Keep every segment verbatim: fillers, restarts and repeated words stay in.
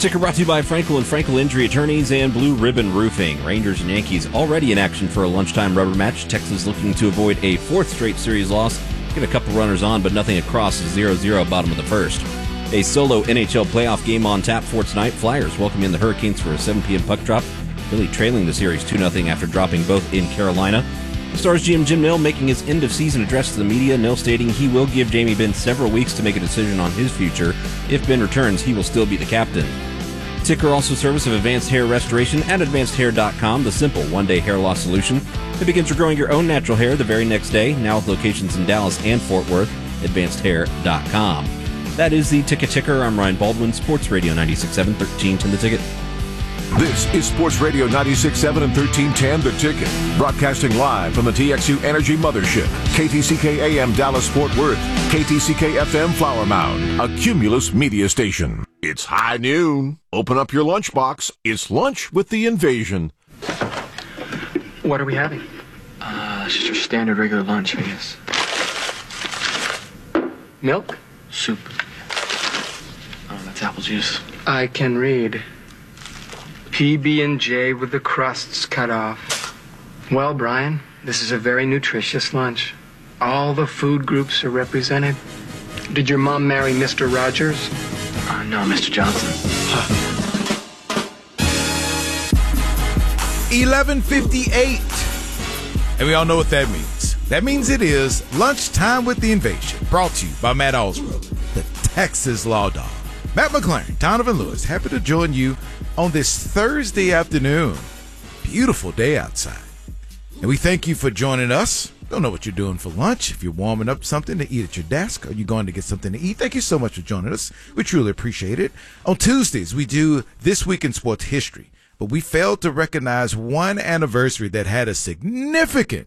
Ticker brought to you by Frankel and Frankel Injury Attorneys and Blue Ribbon Roofing. Rangers and Yankees already in action for a lunchtime rubber match. Texas looking to avoid a fourth straight series loss. Get a couple runners on, but nothing across. zero zero bottom of the first. A solo N H L playoff game on tap for tonight. Flyers welcome in the Hurricanes for a seven p.m. puck drop. Philly trailing the series two nothing after dropping both in Carolina. Stars G M Jim Nill making his end-of-season address to the media. Nill stating he will give Jamie Benn several weeks to make a decision on his future. If Benn returns, he will still be the captain. Ticker also service of Advanced Hair Restoration at advanced hair dot com, the simple one-day hair loss solution. It begins regrowing your own natural hair the very next day, now with locations in Dallas and Fort Worth, advanced hair dot com. That is the Ticket Ticker. I'm Ryan Baldwin, Sports Radio ninety-six point seven, thirteen ten The Ticket. This is Sports Radio ninety-six point seven and thirteen ten The Ticket. Broadcasting live from the T X U Energy Mothership. K T C K A M Dallas Fort Worth. K T C K F M Flower Mound. A Cumulus media station. It's high noon. Open up your lunchbox. It's lunch with the invasion. What are we having? Uh, it's just your standard regular lunch, I guess. Milk? Soup. Oh, that's apple juice. I can read. P B and J with the crusts cut off. Well, Brian, this is a very nutritious lunch. All the food groups are represented. Did your mom marry Mister Rogers? Uh, no, Mister Johnson. eleven fifty-eight. And we all know what that means. That means it is Lunchtime with the Invasion, brought to you by Matt Allsworth, the Texas Law Dog. Matt McLaren, Donovan Lewis, happy to join you on this Thursday afternoon. Beautiful day outside. And we thank you for joining us. Don't know what you're doing for lunch. If you're warming up something to eat at your desk or you're going to get something to eat, thank you so much for joining us. We truly appreciate it. On Tuesdays, we do This Week in Sports History, but we failed to recognize one anniversary that had a significant,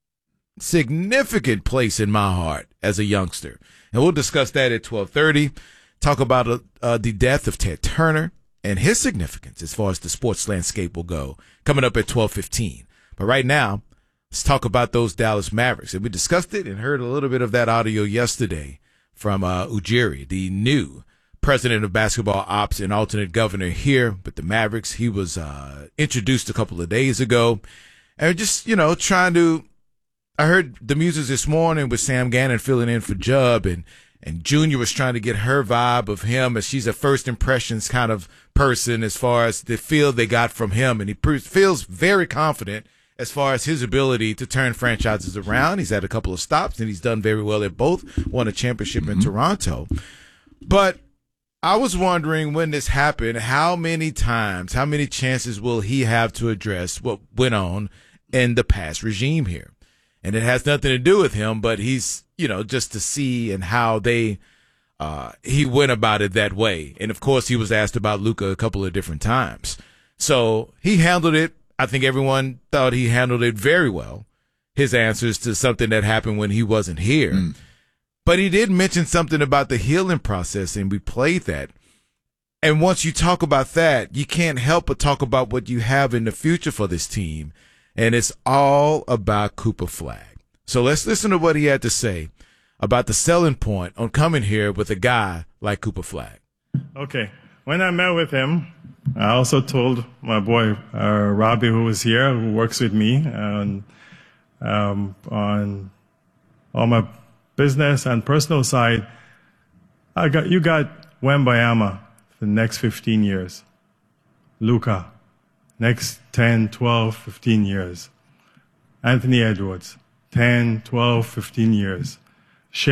significant place in my heart as a youngster. And we'll discuss that at twelve thirty. Talk about uh, uh, the death of Ted Turner and his significance as far as the sports landscape will go, coming up at twelve fifteen. But right now, let's talk about those Dallas Mavericks. And we discussed it and heard a little bit of that audio yesterday from uh, Ujiri, the new president of basketball ops and alternate governor here with the Mavericks. He was uh, introduced a couple of days ago. And just, you know, trying to – I heard the music this morning with Sam Gannon filling in for Jubb, and And Junior was trying to get her vibe of him, as she's a first impressions kind of person as far as the feel they got from him. And he pre- feels very confident as far as his ability to turn franchises around. He's had a couple of stops, and he's done very well at both. Won a championship mm-hmm. in Toronto. But I was wondering when this happened, how many times, how many chances will he have to address what went on in the past regime here? And it has nothing to do with him, but he's, you know, just to see and how they, uh, he went about it that way. And of course, he was asked about Luka a couple of different times. So he handled it. I think everyone thought he handled it very well. His answers to something that happened when he wasn't here. Mm. But he did mention something about the healing process, and we played that. And once you talk about that, you can't help but talk about what you have in the future for this team. And it's all about Cooper Flagg. So let's listen to what he had to say about the selling point on coming here with a guy like Cooper Flagg. Okay. When I met with him, I also told my boy, uh, Robbie, who was here, who works with me on, um, on all my business and personal side, I got you got Wembanyama for the next fifteen years. Luka. Next ten, twelve, fifteen years. Anthony Edwards, ten, twelve, fifteen years.